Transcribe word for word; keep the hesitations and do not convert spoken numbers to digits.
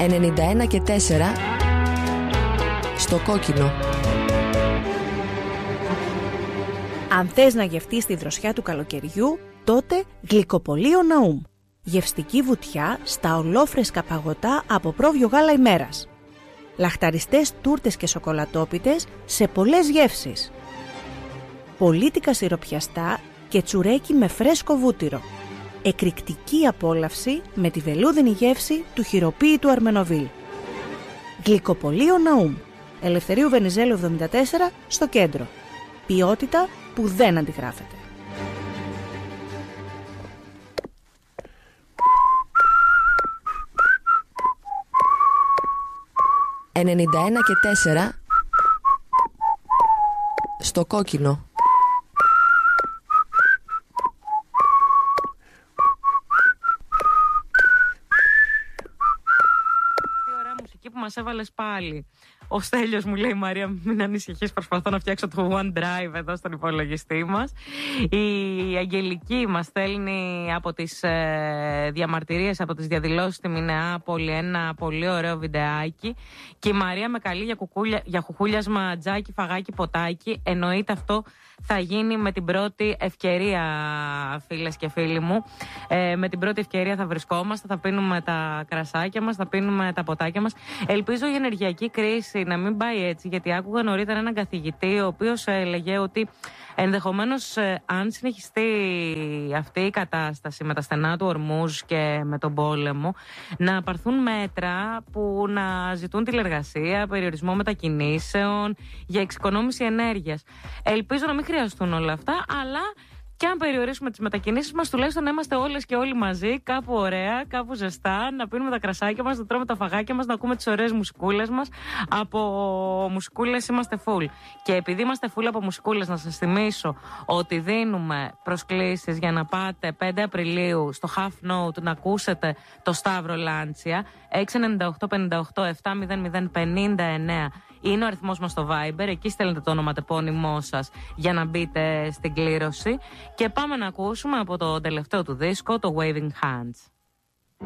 ενενήντα ένα και τέσσερα στο κόκκινο. Αν θες να γευτείς τη δροσιά του καλοκαιριού, τότε Γλυκοπωλείο Ναούμ. Γευστική βουτιά στα ολόφρεσκα παγωτά από πρόβιο γάλα ημέρας. Λαχταριστές τούρτες και σοκολατόπιτες σε πολλές γεύσεις. Πολίτικα σιροπιαστά και τσουρέκι με φρέσκο βούτυρο. Εκρηκτική απόλαυση με τη βελούδινη γεύση του χειροποίητου Αρμενοβίλ. Γλυκοπωλείο Ναούμ. Ελευθερίου Βενιζέλου εβδομήντα τέσσερα στο κέντρο. Ποιότητα που δεν αντιγράφεται. ενενήντα ένα και τέσσερα στο κόκκινο. Τι ωραία μουσική που μας έβαλες πάλι. Ο Στέλιος μου λέει, Μαρία, μην ανησυχείς, προσπαθώ να φτιάξω το OneDrive εδώ στον υπολογιστή μας. Η Αγγελική μας στέλνει από τις ε, διαμαρτυρίες, από τις διαδηλώσεις στη Μινεάπολη ένα πολύ ωραίο βιντεάκι. Και η Μαρία με καλεί για, κουκούλια, για χουχούλιασμα, τζάκι, φαγάκι, ποτάκι. Εννοείται αυτό θα γίνει με την πρώτη ευκαιρία, φίλες και φίλοι μου. Ε, με την πρώτη ευκαιρία θα βρισκόμαστε, θα πίνουμε τα κρασάκια μας, θα πίνουμε τα ποτάκια μας. Ελπίζω η ενεργειακή κρίση να μην πάει έτσι, γιατί άκουγα νωρίτερα έναν καθηγητή, ο οποίος έλεγε ότι ενδεχομένως ε, αν συνεχιστεί αυτή η κατάσταση με τα στενά του Ορμούζ και με τον πόλεμο, να πάρθουν μέτρα που να ζητούν τηλεργασία, περιορισμό μετακινήσεων, για εξοικονόμηση ενέργειας. Ελπίζω να μην χρειαστούν όλα αυτά, αλλά και αν περιορίσουμε τις μετακινήσεις μας, τουλάχιστον να είμαστε όλες και όλοι μαζί, κάπου ωραία, κάπου ζεστά, να πίνουμε τα κρασάκια μας, να τρώμε τα φαγάκια μας, να ακούμε τις ωραίες μουσικούλες μας. Από μουσικούλες είμαστε full. Και επειδή είμαστε full από μουσικούλες, να σας θυμίσω ότι δίνουμε προσκλήσεις για να πάτε πέντε Απριλίου στο Half Note να ακούσετε το Σταύρο Λάντσια. έξι εννιά οκτώ πέντε οκτώ επτά μηδέν μηδέν πενήντα εννέα είναι ο αριθμός μας στο Viber. Εκεί στέλνετε το όνομα τεπώνυμό σας για να μπείτε στην κλήρωση. Και πάμε να ακούσουμε από το τελευταίο του δίσκο, το Waving Hands.